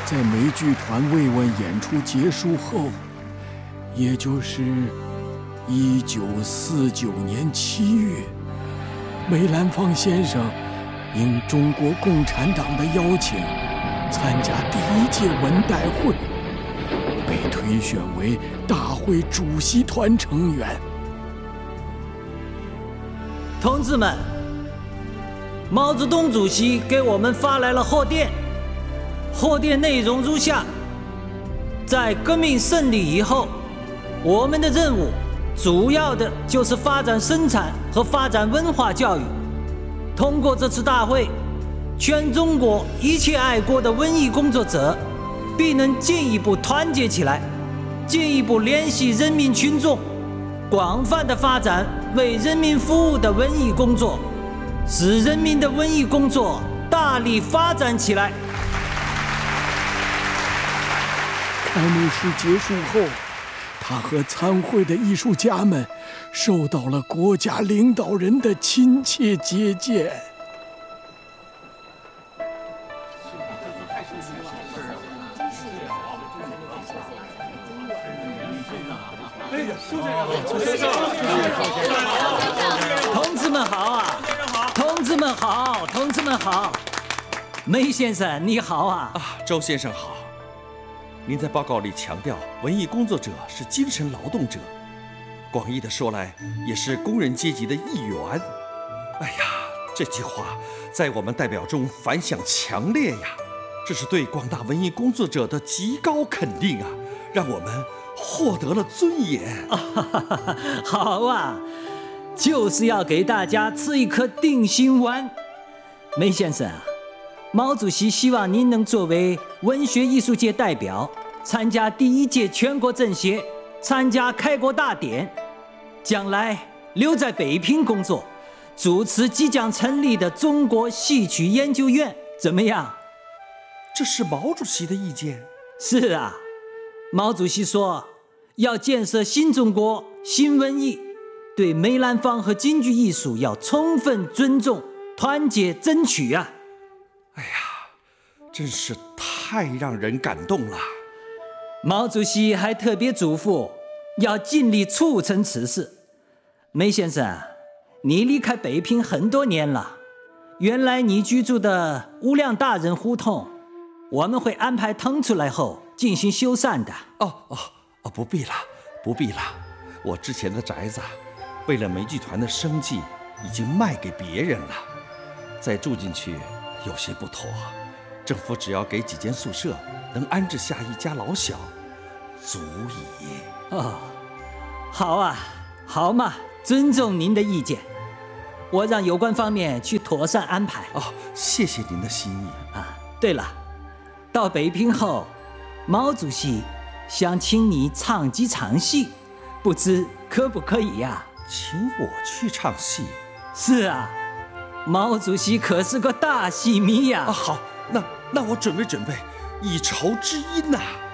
在梅剧团慰问演出结束后，也就是1949年7月，梅兰芳先生应中国共产党的邀请，参加第1届文代会，被推选为大会主席团成员。 同志们，毛泽东主席给我们发来了贺电，贺电内容如下：在革命胜利以后，我们的任务主要的就是发展生产和发展文化教育。通过这次大会，全中国一切爱国的文艺工作者必能进一步团结起来，进一步联系人民群众，广泛的发展为人民服务的文艺工作，使人民的文艺工作大力发展起来。 开幕式结束后，他和参会的艺术家们受到了国家领导人的亲切接见。 同志们好啊！同志们好，同志们好！梅先生你好啊！ 周先生好。您在报告里强调，文艺工作者是精神劳动者，广义的说来，也是工人阶级的一员。哎呀，这句话在我们代表中反响强烈呀！这是对广大文艺工作者的极高肯定啊，让我们获得了尊严。 好啊，就是要给大家吃一颗定心丸。梅先生啊，毛主席希望您能作为文学艺术界代表，参加第1届全国政协，参加开国大典，将来留在北平工作，主持即将成立的中国戏曲研究院，怎么样？ 这是毛主席的意见？ 是啊，毛主席说要建设新中国新文艺，对梅兰芳和京剧艺术要充分尊重，团结争取啊！ 哎呀，真是太让人感动了。 毛主席还特别嘱咐要尽力促成此事。梅先生，你离开北平很多年了，原来你居住的无量大人胡同，我们会安排腾出来后进行修缮的。 不必了，不必了。我之前的宅子，为了梅剧团的生计，已经卖给别人了。再住进去有些不妥，政府只要给几间宿舍，能安置下一家老小，足矣。 好啊，好嘛，尊重您的意见，我让有关方面去妥善安排。 谢谢您的心意对了，到北平后，毛主席想请你唱几场戏，不知可不可以呀？ 请我去唱戏？ 是啊，毛主席可是个大戏迷呀。 好，那我准备，以酬知音呐。